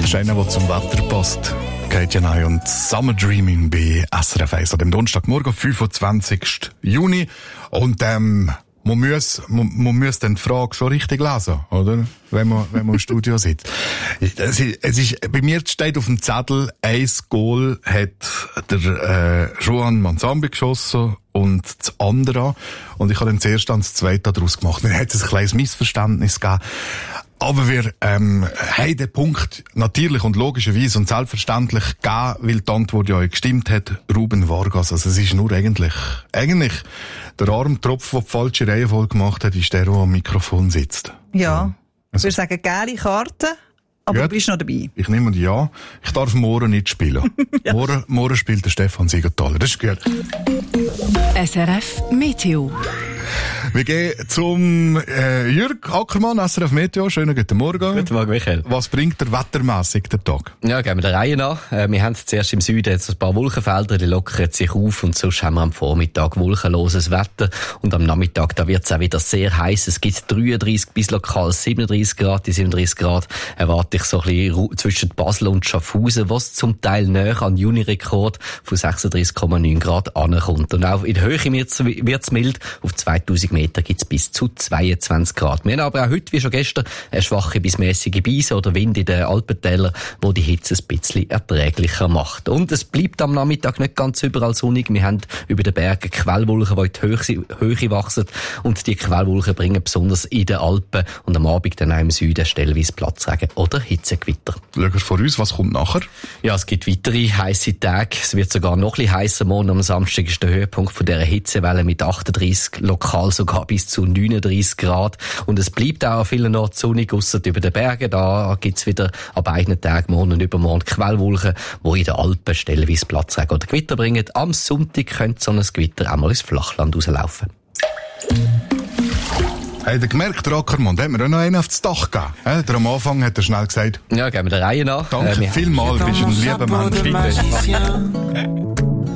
ist einer, der zum Wetter passt. Katie Nye und Summer Dreaming bei SRF 1 an dem Donnerstagmorgen, 25. Juni. Und man muss dann die Frage schon richtig lesen, oder? Wenn man im Studio sitzt. Es ist, bei mir steht auf dem Zettel, 1 Goal hat der Joan Manzambi geschossen und das andere. Und ich habe dann zuerst das zweite daraus gemacht. Dann hat es ein kleines Missverständnis gegeben. Aber wir haben den Punkt natürlich und logischerweise und selbstverständlich gegeben, weil die Antwort ja gestimmt hat, Ruben Vargas. Also es ist nur eigentlich der Armtropf, der die falsche Reihenfolge gemacht hat, ist der am Mikrofon sitzt. Ja, ich würde sagen, gelbe Karte, aber du bist noch dabei. Ich nehme die ja. Ich darf morgen nicht spielen. Ja. Morgen spielt der Stefan Siegenthaler. Das ist gut. SRF Meteo. Wir gehen zum Jürg Ackermann, SRF Meteo. Schönen guten Morgen. Guten Morgen, Michael. Was bringt der wettermässig der Tag? Ja, gehen wir der Reihe nach. Wir haben zuerst im Süden jetzt ein paar Wolkenfelder, die lockern sich auf und sonst haben wir am Vormittag wolkenloses Wetter und am Nachmittag, da wird es auch wieder sehr heiß. Es gibt 33 bis lokal 37 Grad. Die 37 Grad erwarte ich so ein bisschen zwischen Basel und Schaffhausen, was zum Teil näher an Juni-Rekord von 36,9 Grad ankommt. Und auch in der Höhe wird es mild. Auf 2000 Meter gibt es bis zu 22 Grad. Wir haben aber auch heute, wie schon gestern, eine schwache bis mäßige Brise oder Wind in den Alpentälern, wo die Hitze ein bisschen erträglicher macht. Und es bleibt am Nachmittag nicht ganz überall sonnig. Wir haben über den Bergen Quellwolken, die in die Höhe wachsen. Und die Quellwolken bringen besonders in den Alpen und am Abend dann auch im Süden stellenweise Platzregen oder Hitzegewitter. Schauen wir vor uns, was kommt nachher? Ja, es gibt weitere heisse Tage. Es wird sogar noch ein bisschen heißer. Morgen am Samstag ist der Höhepunkt von dieser Hitzewelle mit 38, lokal sogar bis zu 39 Grad. Und es bleibt auch an vielen Orten sonnig, ausser über den Bergen. Da gibt's wieder an beiden Tagen, morgen und übermorgen, Quellwolken, die in den Alpen stellenweise Platzregen oder Gewitter bringen. Am Sonntag könnte so ein Gewitter auch mal ins Flachland rauslaufen. Habt ihr gemerkt, der Ackermann, da hat mir auch noch einen aufs Dach gegeben. Der am Anfang hat er schnell gesagt, ja, gehen wir der Reihe nach. Danke vielmals, bist ein lieber Mensch.